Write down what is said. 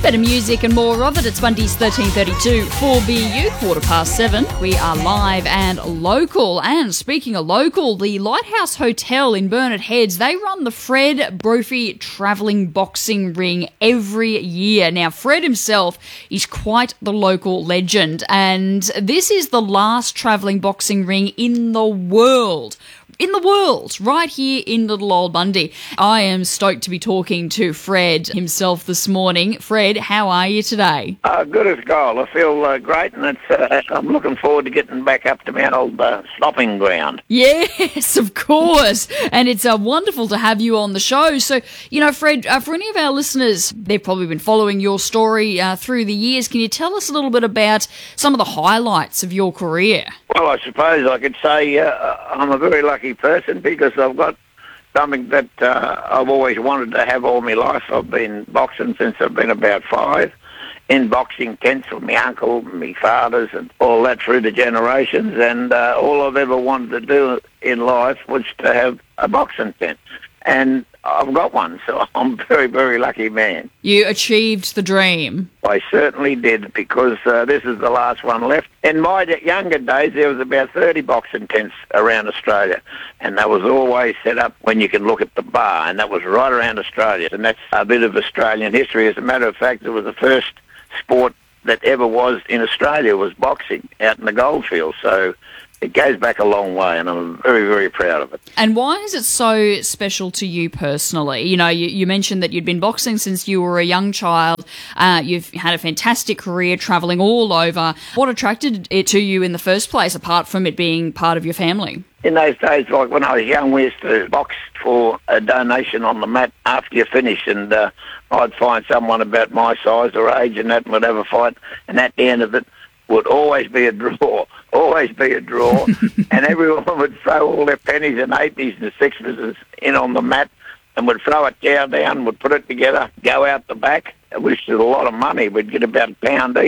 Better music and more of it. It's Mondays 13:32 for BU, 7:15. We are live and local. And speaking of local, the Lighthouse Hotel in Burnett Heads, they run the Fred Brophy Travelling Boxing Ring every year. Now, Fred himself is quite the local legend, and this is the last travelling boxing ring in the world. Right here in Little Old Bundy. I am stoked to be talking to Fred himself this morning. Fred, how are you today? Good as gold. I feel great, and I'm looking forward to getting back up to my old stopping ground. Yes, of course. And it's wonderful to have you on the show. So, Fred, for any of our listeners, they've probably been following your story through the years. Can you tell us a little bit about some of the highlights of your career? Well, I suppose I could say I'm a very lucky person because I've got something that I've always wanted to have all my life. I've been boxing since I've been about 5, in boxing tents with my uncle, my fathers, and all that through the generations. And all I've ever wanted to do in life was to have a boxing tent. And I've got one, so I'm a very, very lucky man. You achieved the dream. I certainly did, because this is the last one left. In my younger days, there was about 30 boxing tents around Australia, and that was always set up when you can look at the bar, and that was right around Australia. And that's a bit of Australian history. As a matter of fact, it was the first sport that ever was in Australia was boxing out in the goldfields. So it goes back a long way, and I'm very, very proud of it. And why is it so special to you personally? You mentioned that you'd been boxing since you were a young child. You've had a fantastic career travelling all over. What attracted it to you in the first place, apart from it being part of your family? In those days, like when I was young, we used to box for a donation on the mat after you finish, and I'd find someone about my size or age and that, and would have a fight, and at the end of it would always be a draw, and everyone would throw all their pennies and 80s and 6s in on the mat and would throw it down, would put it together, go out the back, which is a lot of money. We'd get about £1 each.